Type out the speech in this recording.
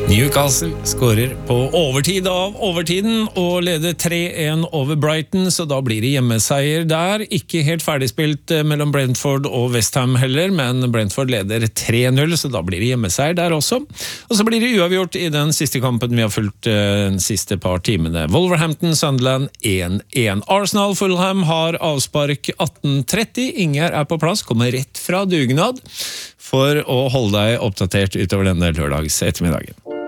Newcastle skårer på overtid av overtiden og leder 3-1 over Brighton, så da blir det hjemmeseier der. Ikke helt ferdigspilt mellom Brentford og West Ham heller, men Brentford leder 3-0, så da blir det hjemmeseier der også. Og så blir det uavgjort i den siste kampen vi har fulgt de siste par timene. Wolverhampton, Sunderland 1-1. Arsenal, Fulham har avspark 18:30. Inger er på plass, kommer rett fra dugnad for å holde deg oppdatert utover denne lørdags ettermiddagen.